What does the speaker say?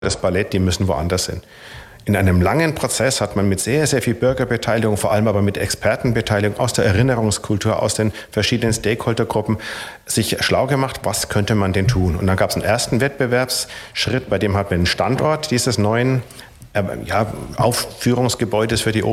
das Ballett, die müssen woanders hin. In einem langen Prozess hat man mit sehr, sehr viel Bürgerbeteiligung, vor allem aber mit Expertenbeteiligung aus der Erinnerungskultur, aus den verschiedenen Stakeholdergruppen, sich schlau gemacht, was könnte man denn tun. Und dann gab es einen ersten Wettbewerbsschritt, bei dem hat man den Standort dieses neuen Aufführungsgebäudes für die